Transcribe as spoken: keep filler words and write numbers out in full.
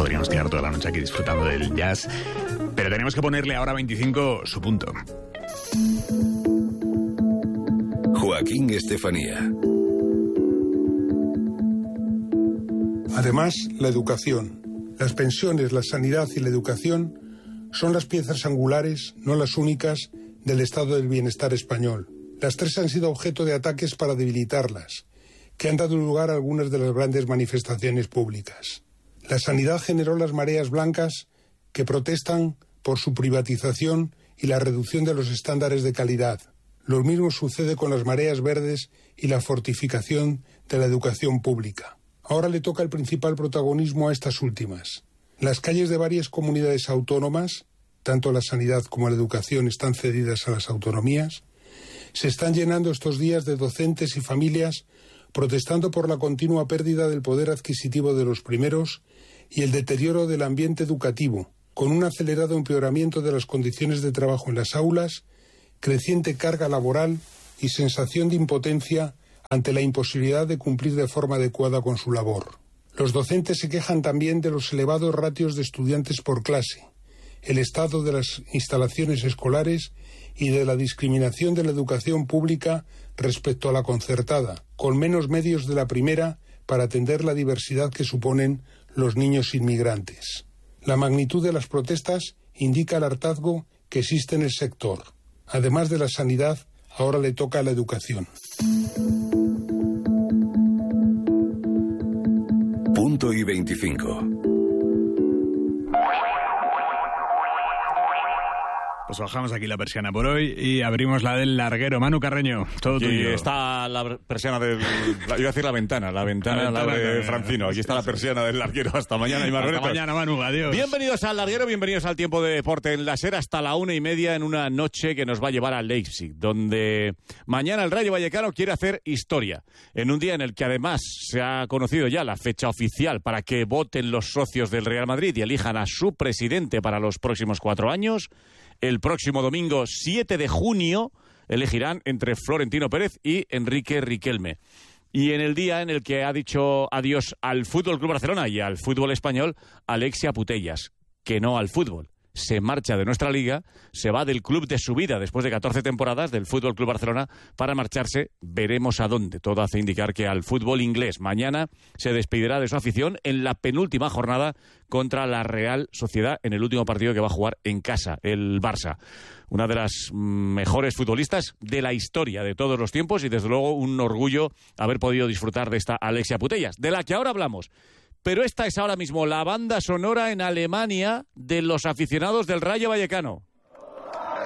podríamos quedar toda la noche aquí disfrutando del jazz, pero tenemos que ponerle ahora veinticinco su punto. Joaquín Estefanía. Además, la educación. Las pensiones, la sanidad y la educación son las piezas angulares, no las únicas, del estado del bienestar español. Las tres han sido objeto de ataques para debilitarlas, que han dado lugar a algunas de las grandes manifestaciones públicas. La sanidad generó las mareas blancas que protestan por su privatización y la reducción de los estándares de calidad. Lo mismo sucede con las mareas verdes y la fortificación de la educación pública. Ahora le toca el principal protagonismo a estas últimas. Las calles de varias comunidades autónomas, tanto la sanidad como la educación están cedidas a las autonomías, se están llenando estos días de docentes y familias protestando por la continua pérdida del poder adquisitivo de los primeros y el deterioro del ambiente educativo, con un acelerado empeoramiento de las condiciones de trabajo en las aulas, creciente carga laboral y sensación de impotencia ante la imposibilidad de cumplir de forma adecuada con su labor. Los docentes se quejan también de los elevados ratios de estudiantes por clase, el estado de las instalaciones escolares y de la discriminación de la educación pública respecto a la concertada, con menos medios de la primera para atender la diversidad que suponen los niños inmigrantes. La magnitud de las protestas indica el hartazgo que existe en el sector. Además de la sanidad, ahora le toca a la educación. Punto y veinticinco. Pues bajamos aquí la persiana por hoy y abrimos la del larguero. Manu Carreño, todo aquí tuyo. Está la persiana del... La, iba a decir la ventana, la ventana, la, ventana, la de Francino. Aquí está la persiana del larguero. Hasta mañana, y Hasta mañana, Manu, adiós. Bienvenidos al larguero, bienvenidos al tiempo de deporte en la SER hasta la una y media en una noche que nos va a llevar a Leipzig, donde mañana el Rayo Vallecano quiere hacer historia. En un día en el que además se ha conocido ya la fecha oficial para que voten los socios del Real Madrid y elijan a su presidente para los próximos cuatro años. El próximo domingo siete de junio elegirán entre Florentino Pérez y Enrique Riquelme. Y en el día en el que ha dicho adiós al F C Barcelona y al fútbol español, Alexia Putellas, que no al fútbol. Se marcha de nuestra liga, se va del club de su vida después de catorce temporadas del F C Barcelona para marcharse, veremos a dónde. Todo hace indicar que al fútbol inglés. Mañana se despedirá de su afición en la penúltima jornada contra la Real Sociedad en el último partido que va a jugar en casa, el Barça. Una de las mejores futbolistas de la historia de todos los tiempos y desde luego un orgullo haber podido disfrutar de esta Alexia Putellas, de la que ahora hablamos. Pero esta es ahora mismo la banda sonora en Alemania de los aficionados del Rayo Vallecano.